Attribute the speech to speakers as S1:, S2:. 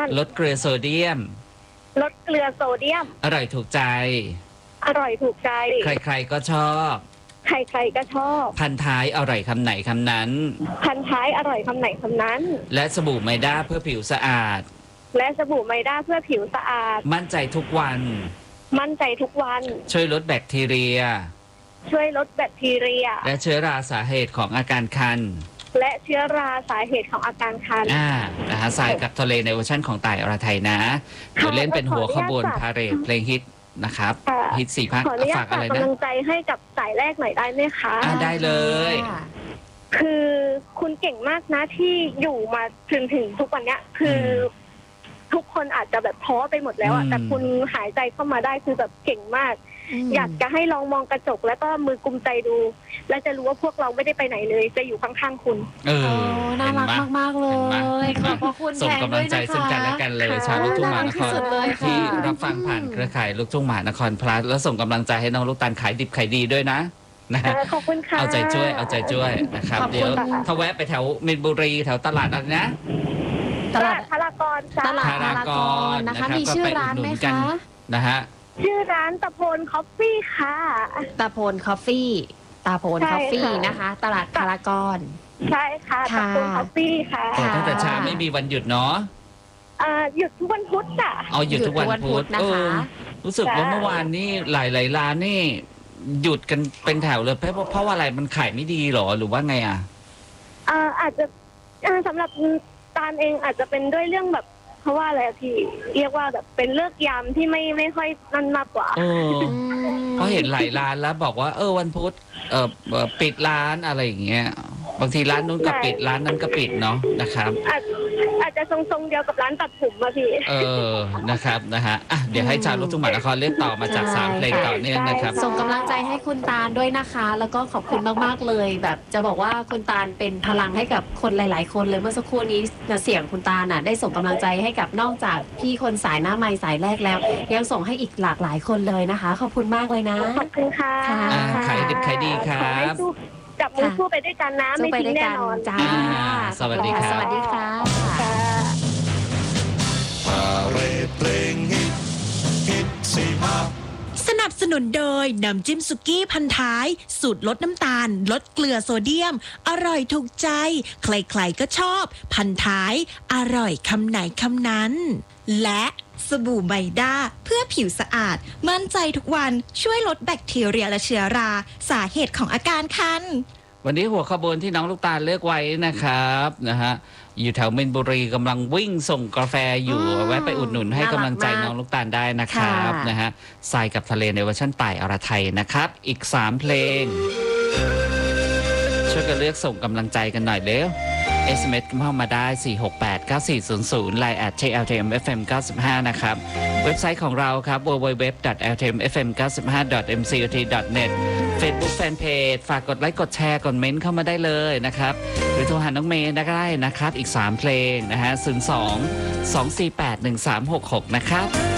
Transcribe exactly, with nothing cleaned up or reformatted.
S1: ลดเกลือโซเดียม
S2: ลดเกลือโซเดียม
S1: อร่อยถูกใจ
S2: อร่อยถูกใจ
S1: ใครๆก็ชอบ
S2: ใครๆก็ชอบ
S1: พันท้ายอร่อยคำไหนคำนั้น
S2: พันท้ายอร่อยคำไหนคำนั้น
S1: และสบู่ไมด้าเพื่อผิวสะอาด
S2: และสบู่ไมด้าเพื่อผิวสะอาด
S1: มั่นใจทุกวัน
S2: มั่นใจทุกวัน
S1: ช่วยลดแบคทีเรีย
S2: ช่วยลดแบคทีเรีย
S1: และเชื้อราสาเหตุของอาการคัน
S2: และเชื้อราสาเหตุของอาการคัน
S1: อ่านะฮะทรายกับทะเลในเวอร์ชันของต่ายอรไทยนะเดี๋ยวเล่นเป็นหัวขบวนพาเหรดเพลงฮิตนะครับฮิตสี่ภาคฝากอะไรนะ
S2: กำลังใจให้กับสายแรกหน่อยได้ไหมคะ
S1: อ่าได้เลย
S2: คือคุณเก่งมากนะที่อยู่มาถึงถึงทุกวันเนี้ยคือทุกคนอาจจะแบบท้อไปหมดแล้วอ่ะแต่คุณหายใจเข้ามาได้คือแบบเก่งมากอยากจะให้ลองมองกระจกแล้วก็มือกุมใจดูแล้วจะรู้ว่าพวกเราไม่ได้ไปไหนเลยจะอยู่ข้างๆคุณ
S1: เออ
S3: น่ารักมากๆเลยขอบพระคุณ
S1: ส่งกำลังใจซึ่งกันและกันเลยชาวลูกทุ่งมหานครที่รับฟังผ่านเครือข่ายลูกทุ่งมหานครพลัสแล้วส่งกำลังใจให้น้องลูกตาลขายดิบขายดีด้วยนะนะ
S2: ขอบคุณค่ะ
S1: เอาใจช่วยเอาใจช่วยนะครับเดี๋ยวถ้าแวะไปแถวมินบุรีแถวตลาดอะไรนะ
S2: ตลาดพารากอน
S3: ตลาดพารากอนนะคะมีชื่อร้านไหมคะ
S1: นะฮะ
S2: ชื่อร้านตะโพนคอฟฟี่ค่ะ
S3: ตะโพนคอฟฟี่ตะโพนคอฟฟี่นะคะตลาดพารากอน
S2: ใช่ค่ะตะโพนคอฟฟี่ค่ะ
S1: ตั้งแต่เช้าไม่มีวันหยุดเนาะ
S2: อ่าหยุดทุกวันพุธจ้ะ
S1: อ๋อหยุดทุกวันพุธนะคะรู้สึกว่าเมื่อวานนี้หลายๆร้านนี่หยุดกันเป็นแถวเลยเพราะเพราะว่าอะไรมันขายไม่ดีหรอหรือว่าไงอ่ะ
S2: อ่าอาจจะสำหรับตาลเองอาจจะเป็นด้วยเรื่องแบบเพราะว่าอะไรพี่เรียกว่าแบบเป็นเลิกยามที่ไม่ไม่ค่อยนั่นมากกว่า
S1: เออเพราะเห็นหลายร้านแล้วบอกว่าเออวันพุธเออปิดร้านอะไรอย่างเงี้ยบางทีร้านนู้นก็ปิดร้านนั้นก็ปิดเนาะนะครับ
S2: อาจอาจจะทรงๆเดียวกับร้านตัดผมอะพี่
S1: เออนะครับนะฮะอ่ะเดี๋ยวให้ชาวลูกทุ่งมหานครเลือกต่อมาจากสามเพลงต่อเนื่องนะครับ
S3: ส่งกำลังใจให้คุณตาลด้วยนะคะแล้วก็ขอบคุณมากๆเลยแบบจะบอกว่าคุณตาลเป็นพลังให้กับคนหลายๆคนเลยเมื่อสักครู่นี้เสียงคุณตาลน่ะได้ส่งกำลังใจให้กับนอกจากพี่คนสายหน้าไม้สายแรกแล้วยังส่งให้อีกหลากหลายคนเลยนะคะขอบคุณมากเลยนะ
S2: ขอบคุณค่ะ
S1: ขายดิบขายดีครับ
S2: จับมือสู้ไปด้วยกันนะไม่ทิ้งแน่นอน
S3: จ้า
S1: สวัสดีครับ
S3: สวัสดีค่ะ
S4: พาเหรดเพลงฮิตฮิตสี่ภาค
S5: สนับสนุนโดยน้ำจิ้มสุกี้พันท้ายสูตรลดน้ำตาลลดเกลือโซเดียมอร่อยถูกใจใครๆก็ชอบพันท้ายอร่อยคำไหนคำนั้นและสบู่ไมด้าเพื่อผิวสะอาดมั่นใจทุกวันช่วยลดแบคทีเรียและเชื้อราสาเหตุของอาการคัน
S1: วันนี้หัวขบวนที่น้องลูกตาลเลือกไว้นะครับนะฮะอยู่แถวมินบุรีกำลังวิ่งส่งกาแฟอยู่แวะไปอุดหนุนให้กำลังใจน้องลูกตาลได้นะครับนะฮะทรายกับทะเลในเวอร์ชันต่ายอรไทยนะครับอีกสามเพลงช่วยกันเลือกส่งกำลังใจกันหน่อยเร็ว เอส เอ็ม เอส เข้ามาได้สี่ หก แปด เก้า สี่ ศูนย์ ศูนย์ ไลน์ แอท แอล ที เอ็ม เอฟ เอ็ม เก้าสิบห้า นะครับเว็บไซต์ของเราครับ ดับเบิลยู ดับเบิลยู ดับเบิลยู ดอท แอล ที เอ็ม เอฟ เอ็ม เก้าสิบห้า ดอท เอ็ม ซี โอ ที ดอท เน็ต Facebook Fanpage ฝากกดไลค์กดแชร์กดเม้นต์เข้ามาได้เลยนะครับหรือโทรหาน้องเมย์ได้นะครับอีกสามเพลงนะฮะศูนย์ สอง สอง สี่ แปด หนึ่ง สาม หก หกนะครับ